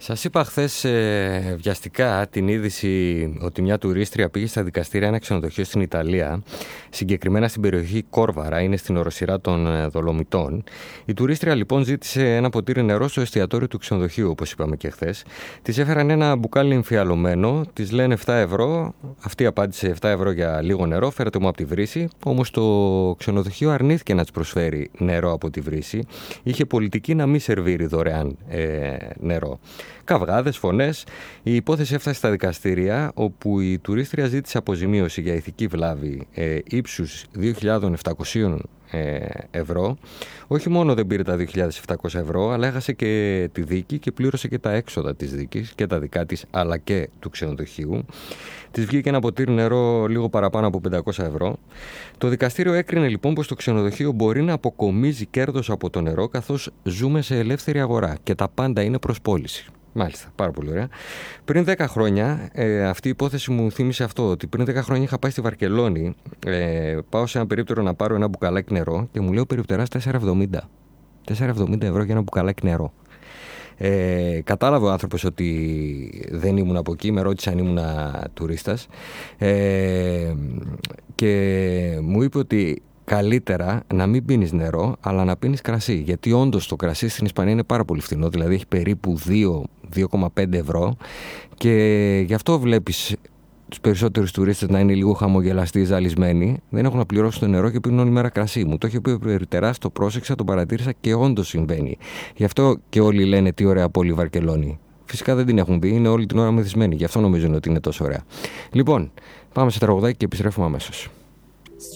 Σας είπα χθες βιαστικά την είδηση ότι μια τουρίστρια πήγε στα δικαστήρια ένα ξενοδοχείο στην Ιταλία, συγκεκριμένα στην περιοχή Κόρβαρα, είναι στην οροσειρά των Δολομητών. Η τουρίστρια λοιπόν ζήτησε ένα ποτήρι νερό στο εστιατόριο του ξενοδοχείου, όπως είπαμε και χθες. Της έφεραν ένα μπουκάλι εμφιαλωμένο, της λένε 7 ευρώ. Αυτή απάντησε 7 ευρώ για λίγο νερό, φέρετε μου από τη βρύση. Όμως το ξενοδοχείο αρνήθηκε να της προσφέρει νερό από τη βρύση. Είχε πολιτική να μην σερβίρει δωρεάν νερό. Καυγάδες, φωνές. Η υπόθεση έφτασε στα δικαστήρια, όπου η τουρίστρια ζήτησε αποζημίωση για ηθική βλάβη ύψους 2.700 ευρώ. Όχι μόνο δεν πήρε τα 2.700 ευρώ, αλλά έχασε και τη δίκη και πλήρωσε και τα έξοδα της δίκης, και τα δικά της αλλά και του ξενοδοχείου. Της βγήκε ένα ποτήρι νερό λίγο παραπάνω από 500 ευρώ. Το δικαστήριο έκρινε λοιπόν πως το ξενοδοχείο μπορεί να αποκομίζει κέρδος από το νερό, καθώς ζούμε σε ελεύθερη αγορά και τα πάντα είναι προς πώληση. Μάλιστα, πάρα πολύ ωραία. Πριν 10 χρόνια, αυτή η υπόθεση μου θύμισε αυτό, ότι πριν 10 χρόνια είχα πάει στη Βαρκελόνη, πάω σε ένα περίπτερο να πάρω ένα μπουκαλάκι νερό και μου λέει ο περιπτεράς 4,70. 4,70 ευρώ για ένα μπουκαλάκι νερό. Κατάλαβε ο άνθρωπος ότι δεν ήμουν από εκεί, με ρώτησε αν ήμουν τουρίστας, και μου είπε ότι καλύτερα να μην πίνεις νερό, αλλά να πίνεις κρασί. Γιατί όντως το κρασί στην Ισπανία είναι πάρα πολύ φθηνό, δηλαδή έχει περίπου 2,5 ευρώ, και γι' αυτό βλέπεις τους περισσότερους τουρίστες να είναι λίγο χαμογελαστοί, ζαλισμένοι, δεν έχουν να πληρώσουν το νερό και πίνουν όλη μέρα κρασί. Μου το είχε πει ο περιπτεράς, το πρόσεξα, το παρατήρησα και όντως συμβαίνει. Γι' αυτό και όλοι λένε τι ωραία πόλη η Βαρκελόνη. Φυσικά δεν την έχουν δει, είναι όλη την ώρα μεθυσμένοι, γι' αυτό νομίζουν ότι είναι τόσο ωραία. Λοιπόν, πάμε σε τραγουδάκι και επιστρέφουμε αμέσως.